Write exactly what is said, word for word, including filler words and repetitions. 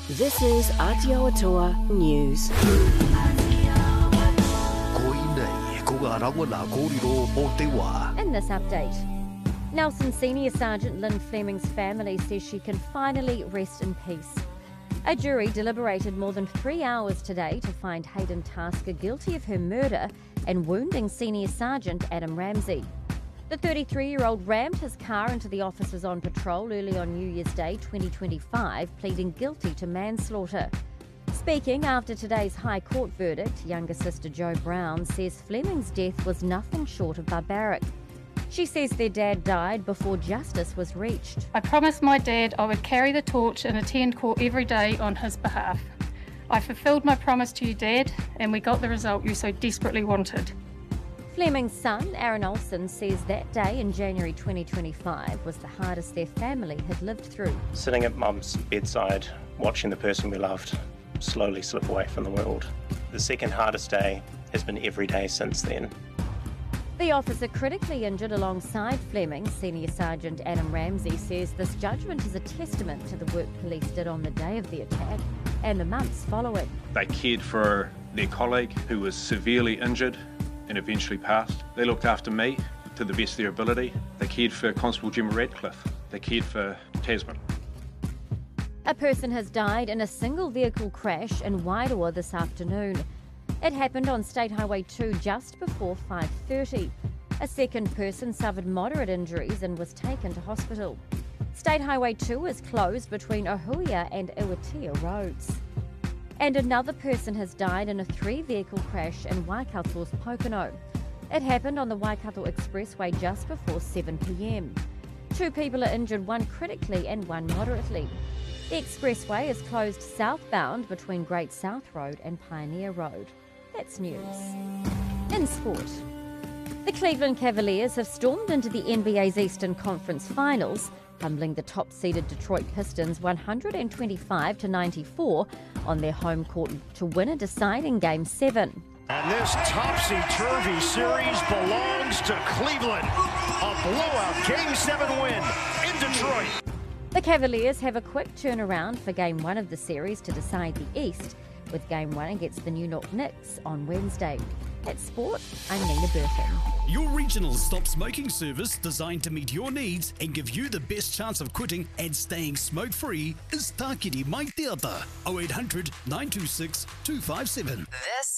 This is Aotearoa News. In this update, Nelson Senior Sergeant Lynn Fleming's family says she can finally rest in peace. A jury deliberated more than three hours today to find Hayden Tasker guilty of her murder and wounding Senior Sergeant Adam Ramsey. The thirty-three-year-old rammed his car into the officers on patrol early on New Year's Day twenty twenty-five, pleading guilty to manslaughter. Speaking after today's High Court verdict, younger sister Jo Brown says Fleming's death was nothing short of barbaric. She says their dad died before justice was reached. I promised my dad I would carry the torch and attend court every day on his behalf. I fulfilled my promise to you, Dad, and we got the result you so desperately wanted. Fleming's son, Aaron Olsen, says that day in January twenty twenty-five was the hardest their family had lived through. Sitting at Mum's bedside, watching the person we loved slowly slip away from the world. The second hardest day has been every day since then. The officer critically injured alongside Fleming, Senior Sergeant Adam Ramsey, says this judgment is a testament to the work police did on the day of the attack and the months following. They cared for their colleague who was severely injured and eventually passed. They looked after me to the best of their ability. They cared for Constable Gemma Radcliffe. They cared for Tasman. A person has died in a single vehicle crash in Wairoa this afternoon. It happened on State Highway two just before five thirty. A second person suffered moderate injuries and was taken to hospital. State Highway two is closed between Ohuia and Iwatia roads. And another person has died in a three-vehicle crash in Waikato's Pocono. It happened on the Waikato Expressway just before seven p.m. Two people are injured, one critically and one moderately. The expressway is closed southbound between Great South Road and Pioneer Road. That's news. In sport, the Cleveland Cavaliers have stormed into the N B A's Eastern Conference Finals, humbling the top-seeded Detroit Pistons one hundred twenty-five to ninety-four on their home court to win a deciding Game seven. And this topsy-turvy series belongs to Cleveland. A blowout Game seven win in Detroit. The Cavaliers have a quick turnaround for Game one of the series to decide the East, with Game one against the New York Knicks on Wednesday. At Sport, I'm Nina Burton. Your regional stop smoking service designed to meet your needs and give you the best chance of quitting and staying smoke-free is Tākiri Mai Te Ata, oh eight hundred, nine two six, two five seven. This